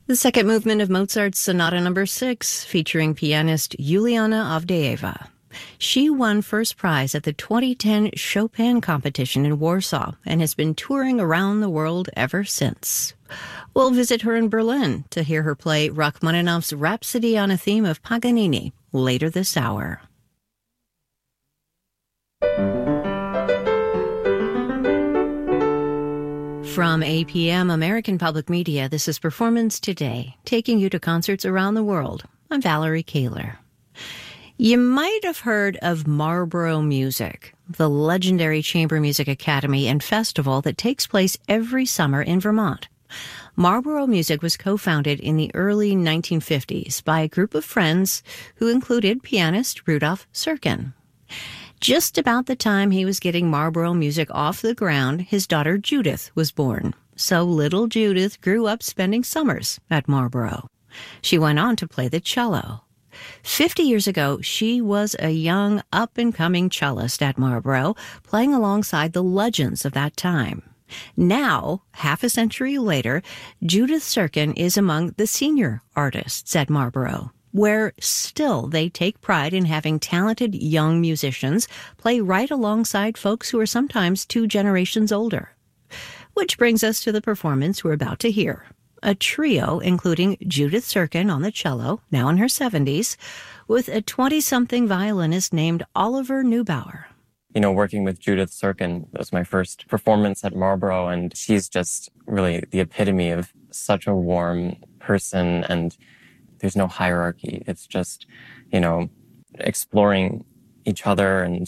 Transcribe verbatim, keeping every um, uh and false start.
The second movement of Mozart's Sonata Number six, featuring pianist Juliana Avdeeva. She won first prize at the twenty ten Chopin competition in Warsaw and has been touring around the world ever since. We'll visit her in Berlin to hear her play Rachmaninoff's Rhapsody on a Theme of Paganini later this hour. From A P M American Public Media, this is Performance Today, taking you to concerts around the world. I'm Valerie Kaler. You might have heard of Marlborough Music, the legendary chamber music academy and festival that takes place every summer in Vermont. Marlborough Music was co-founded in the early nineteen fifties by a group of friends who included pianist Rudolf Serkin. Just about the time he was getting Marlborough Music off the ground, his daughter Judith was born. So little Judith grew up spending summers at Marlborough. She went on to play the cello. Fifty years ago, she was a young, up-and-coming cellist at Marlborough, playing alongside the legends of that time. Now, half a century later, Judith Serkin is among the senior artists at Marlborough, where still they take pride in having talented young musicians play right alongside folks who are sometimes two generations older. Which brings us to the performance we're about to hear. A trio including Judith Serkin on the cello, now in her seventies, with a twenty-something violinist named Oliver Neubauer. You know, working with Judith Serkin, that was my first performance at Marlborough, and she's just really the epitome of such a warm person, and there's no hierarchy. It's just, you know, exploring each other and